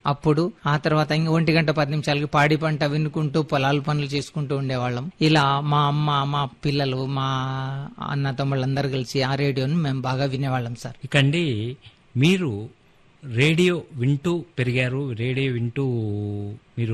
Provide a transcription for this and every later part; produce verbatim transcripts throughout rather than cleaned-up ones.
అప్పుడు ఆ తర్వాత ఇంక ఒంటి గంట పది నిమిషాలకి పాడి పంట వినుకుంటూ పొలాలు పనులు చేసుకుంటూ ఉండేవాళ్ళం. ఇలా మా అమ్మ, మా పిల్లలు, మా అన్న తమ్ముళ్ళందరూ కలిసి ఆ రేడియోని మేము బాగా వినేవాళ్ళం సార్. ఇకండి మీరు రేడియో వింటూ పెరిగారు. రేడియో వింటూ మీరు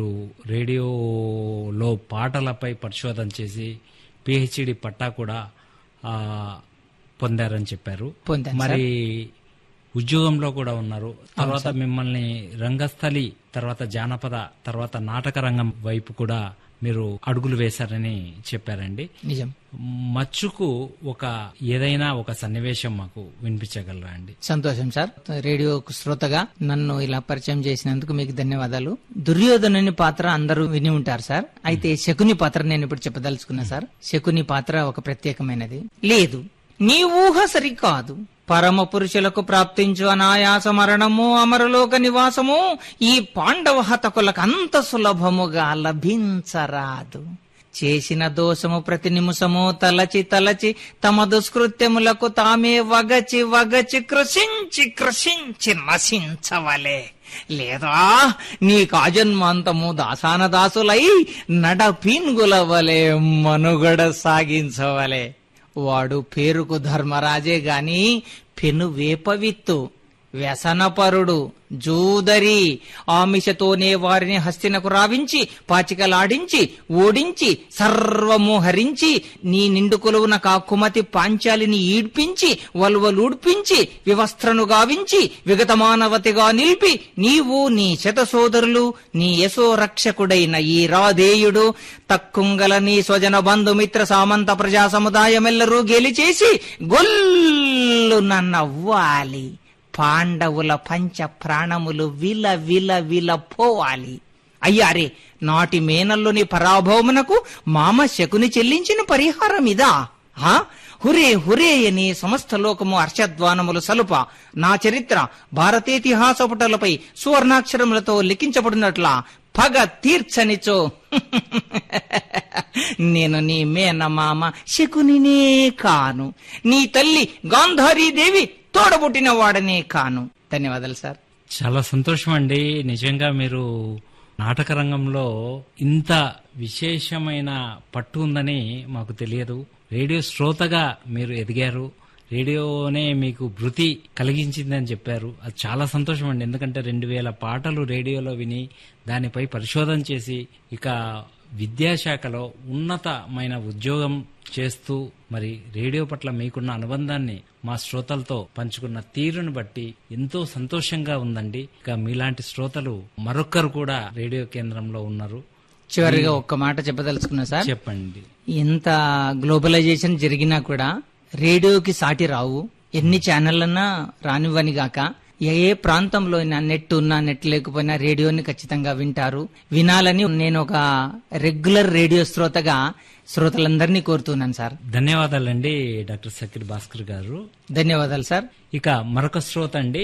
రేడియోలో పాటలపై పరిశోధన చేసి పిహెచ్డి పట్టా కూడా ఆ, పొందారని చెప్పారు. పొందాను మరి సార్. ఉద్యోగంలో కూడా ఉన్నారు. తర్వాత మిమ్మల్ని రంగస్థలి, తర్వాత జానపద, తర్వాత నాటక రంగం వైపు కూడా మీరు అడుగులు వేశారని చెప్పారండి. నిజం. మచ్చుకు ఒక ఏదైనా ఒక సన్నివేశం మాకు వినిపించగలరా అండి? సంతోషం సార్. రేడియో శ్రోతగా నన్ను ఇలా పరిచయం చేసినందుకు మీకు ధన్యవాదాలు. దుర్యోధనుని పాత్ర అందరూ విని ఉంటారు సార్. అయితే శకుని పాత్ర నేను ఇప్పుడు చెప్పదలుచుకున్నా సార్. శకుని పాత్ర ఒక ప్రత్యేకమైనది. లేదు, నీ ఊహ సరికాదు. పరమ పురుషులకు ప్రాప్తించు అనాయాస మరణము, అమరలోక నివాసము ఈ పాండవ హతకులకు అంత సులభముగా లభించరాదు. చేసిన దోషము ప్రతి నిమిషము తలచి తలచి తమ దుష్కృత్యములకు తామే వగచి వగచి కృషించి కృషించి నశించవలే. లేదా నీ కాజన్మాంతము దాసాన దాసులై నడపీన్గుల వలె మనుగడ సాగించవలే. వాడు పేరుకు ధర్మరాజే గాని పెను వేపవిత్తు, వ్యసనపరుడు, జూదరి. ఆమిషతోనే వారిని హస్తినకు రావించి పాచికలాడించి ఓడించి సర్వము హరించి నీ నిండు కొలువున కాకుమతి పాంచాలిని ఈడ్పించి వల్వలూడ్పించి వివస్త్రను గావించి విగతమానవతిగా నిలిపి నీవు నీ శత సోదరులు నీ యశో రక్షకుడైన ఈ రాధేయుడు తక్కుంగల నీ స్వజన బంధుమిత్ర సామంత ప్రజా సముదాయమెల్లరూ గెలిచేసి గొల్లున నవ్వాలి. పాండవుల పంచ ప్రాణములు విల విల విల పోవాలి. అయ్యారే, నాటి మేనల్లోని పరాభవమునకు మామ శకుని చెల్లించిన పరిహారమిదా? హా హురే హురే అని సమస్త లోకము హర్షధ్వానములు సలుప నా చరిత్ర భారతేతిహాస పుటలపై సువర్ణాక్షరములతో లిఖించబడినట్లా పగ తీర్చనిచో నేను నీ మేనమామ శకునినే కాను, నీ తల్లి గాంధారీదేవి తోడబుట్టిన వాడనే కాను. ధన్యవాదాలు సార్. చాలా సంతోషం అండి. నిజంగా మీరు నాటక రంగంలో ఇంత విశేషమైన పట్టు ఉందని మాకు తెలియదు. రేడియో శ్రోతగా మీరు ఎదిగారు. రేడియోనే మీకు భృతి కలిగించిందని చెప్పారు. అది చాలా సంతోషం అండి. ఎందుకంటే రెండు వేల పాటలు రేడియోలో విని దానిపై పరిశోధన చేసి ఇక విద్యాశాఖలో ఉన్నతమైన ఉద్యోగం చేస్తూ మరి రేడియో పట్ల మీకున్న అనుబంధాన్ని మా శ్రోతలతో పంచుకున్న తీరును బట్టి ఎంతో సంతోషంగా ఉందండి. ఇక మీలాంటి శ్రోతలు మరొక్కరు కూడా రేడియో కేంద్రంలో ఉన్నారు. చివరిగా ఒక్క మాట చెప్పదలుచుకున్నా సార్. చెప్పండి. ఎంత గ్లోబలైజేషన్ జరిగినా కూడా రేడియోకి సాటి రావు. ఎన్ని ఛానళ్లన్నా రానివ్వని గాక ఏ ఏ ప్రాంతంలో అయినా నెట్ ఉన్నా నెట్ లేకపోయినా రేడియోని ఖచ్చితంగా వింటారు. వినాలని నేను ఒక రెగ్యులర్ రేడియో శ్రోతగా శ్రోతలందరినీ కోరుతున్నాను సార్. ధన్యవాదాలండి డాక్టర్ సకీర్ భాస్కర్ గారు. ధన్యవాదాలు సార్. ఇక మరొక శ్రోత అండి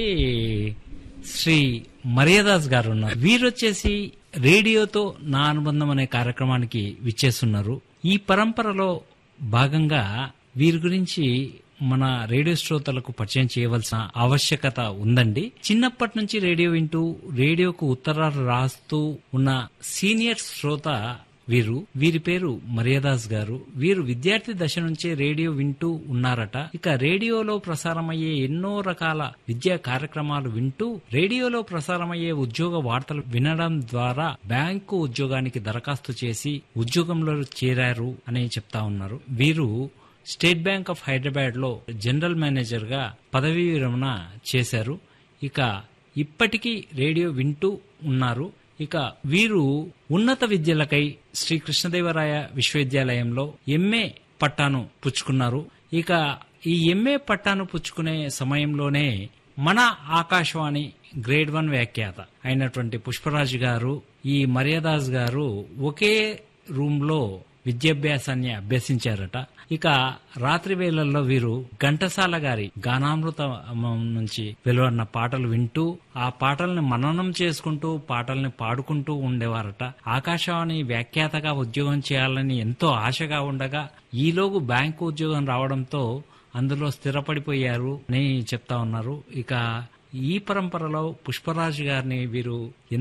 శ్రీ మరియదాస్ గారు ఉన్నారు. వీరొచ్చేసి రేడియోతో నా అనుబంధం అనే కార్యక్రమానికి విచ్చేస్తున్నారు. ఈ పరంపరలో భాగంగా వీరి గురించి మన రేడియో శ్రోతలకు పరిచయం చేయవలసిన ఆవశ్యకత ఉందండి. చిన్నప్పటి నుంచి రేడియో వింటూ రేడియోకు ఉత్తరాలు రాస్తూ ఉన్న సీనియర్ శ్రోత వీరు. వీరి పేరు మరియదాస్ గారు. వీరు విద్యార్థి దశ నుంచే రేడియో వింటూ ఉన్నారట. ఇక రేడియోలో ప్రసారమయ్యే ఎన్నో రకాల విద్యా కార్యక్రమాలు వింటూ రేడియోలో ప్రసారమయ్యే ఉద్యోగ వార్తలు వినడం ద్వారా బ్యాంకు ఉద్యోగానికి దరఖాస్తు చేసి ఉద్యోగంలో చేరారు అని చెప్తా ఉన్నారు. వీరు స్టేట్ బ్యాంక్ ఆఫ్ హైదరాబాద్ లో జనరల్ మేనేజర్ గా పదవీ విరమణ చేశారు. ఇక ఇప్పటికీ రేడియో వింటూ ఉన్నారు. ఇక వీరు ఉన్నత విద్యలకై శ్రీ కృష్ణదేవరాయ విశ్వవిద్యాలయంలో ఎంఏ పట్టాను పుచ్చుకున్నారు. ఇక ఈ ఎంఏ పట్టాను పుచ్చుకునే సమయంలోనే మన ఆకాశవాణి గ్రేడ్ వన్ వ్యాఖ్యాత అయినటువంటి పుష్పరాజు గారు, ఈ మరియదాస్ గారు ఒకే రూమ్ లో విద్యాభ్యాసాన్ని అభ్యసించారట. ఇక రాత్రి వేళల్లో వీరు ఘంటసాల గారి గానామృతం నుంచి వెలువడిన పాటలు వింటూ ఆ పాటల్ని మననం చేసుకుంటూ పాటల్ని పాడుకుంటూ ఉండేవారట. ఆకాశవాణి వ్యాఖ్యాతగా ఉద్యోగం చేయాలని ఎంతో ఆశగా ఉండగా ఈలోగు బ్యాంకు ఉద్యోగం రావడంతో అందులో స్థిరపడిపోయారు అని చెప్తా ఉన్నారు. ఇక ఈ పరంపరలో పుష్పరాజు గారిని వీరు